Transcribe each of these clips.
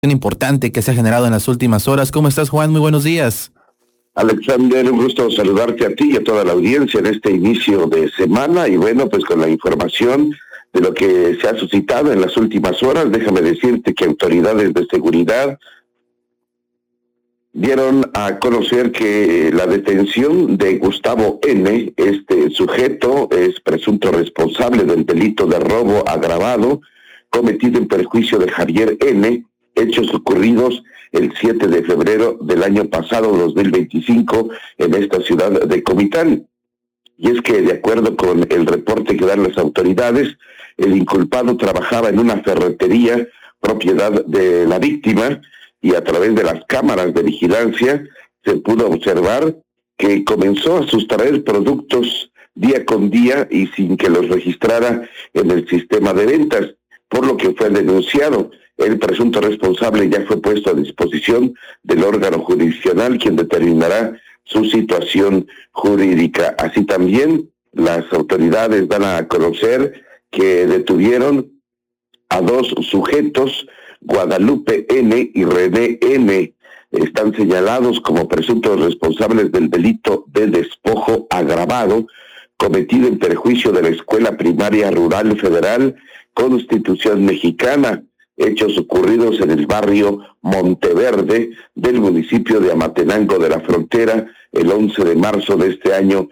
Importante que se ha generado en las últimas horas. ¿Cómo estás, Juan? Muy buenos días. Alexander, un gusto saludarte a ti y a toda la audiencia en este inicio de semana y bueno, pues con la información de lo que se ha suscitado en las últimas horas, déjame decirte que autoridades de seguridad dieron a conocer que la detención de Gustavo N., este sujeto es presunto responsable del delito de robo agravado cometido en perjuicio de Javier N., hechos ocurridos el 7 de febrero del año pasado, 2025, en esta ciudad de Comitán. Y es que, de acuerdo con el reporte que dan las autoridades, el inculpado trabajaba en una ferretería, propiedad de la víctima, y a través de las cámaras de vigilancia se pudo observar que comenzó a sustraer productos día con día y sin que los registrara en el sistema de ventas, por lo que fue denunciado. El presunto responsable ya fue puesto a disposición del órgano jurisdiccional, quien determinará su situación jurídica. Así también, las autoridades dan a conocer que detuvieron a dos sujetos, Guadalupe N. y René N. Están señalados como presuntos responsables del delito de despojo agravado cometido en perjuicio de la Escuela Primaria Rural Federal Constitución Mexicana, hechos ocurridos en el barrio Monteverde del municipio de Amatenango de la Frontera el 11 de marzo de este año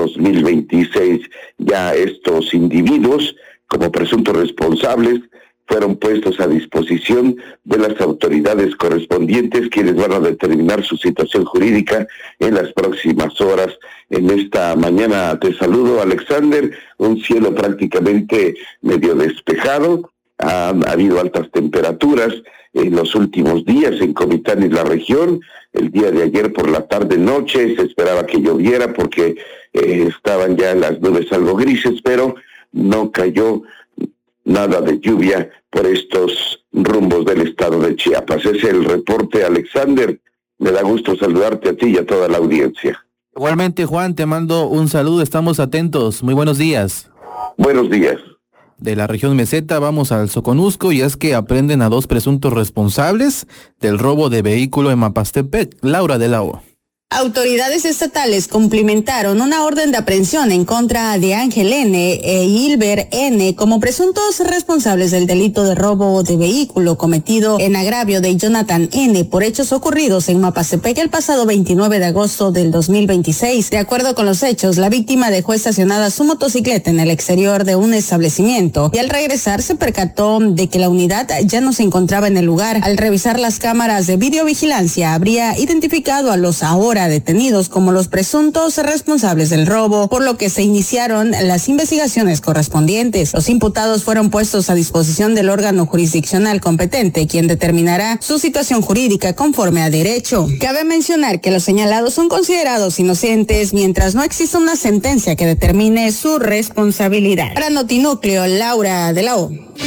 2026. Ya estos individuos, como presuntos responsables, fueron puestos a disposición de las autoridades correspondientes, quienes van a determinar su situación jurídica en las próximas horas. En esta mañana te saludo, Alexander, un cielo prácticamente medio despejado. Ha habido altas temperaturas en los últimos días en Comitán y la región. El día de ayer por la tarde-noche se esperaba que lloviera porque estaban ya las nubes algo grises, pero no cayó nada de lluvia por estos rumbos del estado de Chiapas. Ese es el reporte, Alexander. Me da gusto saludarte a ti y a toda la audiencia. Igualmente, Juan, te mando un saludo. Estamos atentos. Muy buenos días. Buenos días. De la región Meseta vamos al Soconusco y es que aprenden a dos presuntos responsables del robo de vehículo en Mapastepec. Laura de la O. Autoridades estatales cumplimentaron una orden de aprehensión en contra de Ángel N. e Hilber N. como presuntos responsables del delito de robo de vehículo cometido en agravio de Jonathan N. por hechos ocurridos en Mapastepec el pasado 29 de agosto del 2026. De acuerdo con los hechos, la víctima dejó estacionada su motocicleta en el exterior de un establecimiento y al regresar se percató de que la unidad ya no se encontraba en el lugar. Al revisar las cámaras de videovigilancia, habría identificado a los ahora detenidos como los presuntos responsables del robo, por lo que se iniciaron las investigaciones correspondientes. Los imputados fueron puestos a disposición del órgano jurisdiccional competente, quien determinará su situación jurídica conforme a derecho. Cabe mencionar que los señalados son considerados inocentes mientras no exista una sentencia que determine su responsabilidad. Para Notinúcleo, Laura de la O.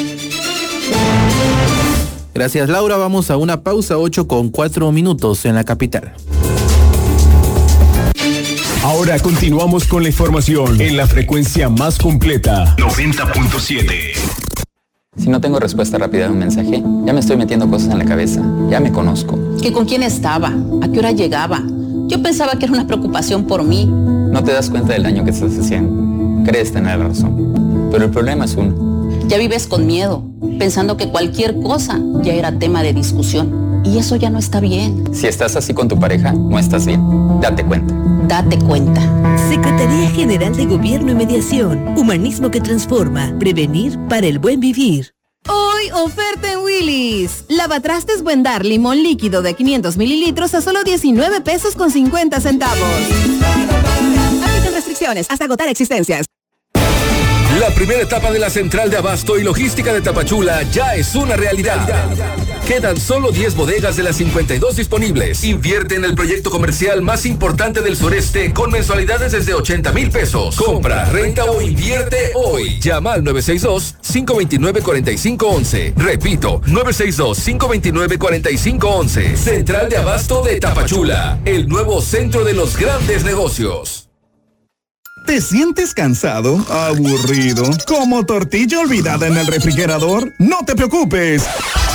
Gracias, Laura. Vamos a una pausa, 8:04 en la capital. Ahora continuamos con la información en la frecuencia más completa, 90.7. Si no tengo respuesta rápida de un mensaje, ya me estoy metiendo cosas en la cabeza. Ya me conozco. ¿Que con quién estaba? ¿A qué hora llegaba? Yo pensaba que era una preocupación por mí. No te das cuenta del daño que estás haciendo. Crees tener razón. Pero el problema es uno. Ya vives con miedo, pensando que cualquier cosa ya era tema de discusión. Y eso ya no está bien. Si estás así con tu pareja, no estás bien. Date cuenta. Date cuenta. Secretaría General de Gobierno y Mediación. Humanismo que transforma. Prevenir para el buen vivir. Hoy, oferta en Willy's. Lavatrastes Buendar limón líquido de 500 mililitros a solo 19 pesos con 50 centavos. Aplican restricciones hasta agotar existencias. La primera etapa de la Central de Abasto y Logística de Tapachula ya es una realidad. Quedan solo 10 bodegas de las 52 disponibles. Invierte en el proyecto comercial más importante del sureste con mensualidades desde 80,000 pesos. Compra, renta o invierte hoy. Llama al 962-529-4511. Repito, 962-529-4511. Central de Abasto de Tapachula, el nuevo centro de los grandes negocios. ¿Te sientes cansado, aburrido, como tortilla olvidada en el refrigerador? No te preocupes.